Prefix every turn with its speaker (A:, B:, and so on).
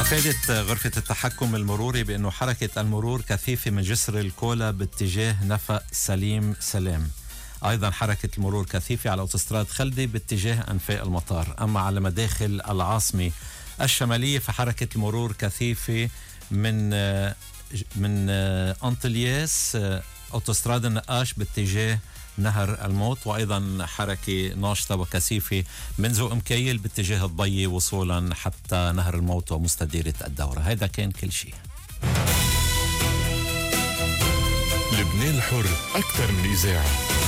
A: أفادت غرفة التحكم المروري بأنه حركة المرور كثيفة من جسر الكولا باتجاه نفق سليم سلام. أيضا حركة المرور كثيفة على أوتوستراد خلدي باتجاه أنفاق المطار. أما على مداخل العاصمة الشمالية فحركة المرور كثيفة من أنطلياس أوتوستراد النقاش باتجاه نهر الموت، وأيضا حركة ناشطة وكثيفة من ذوق مكيل باتجاه الضي وصولا حتى نهر الموت ومستديرة الدورة. هذا كان كل شيء.
B: لبنان الحر أكثر من إذاعة.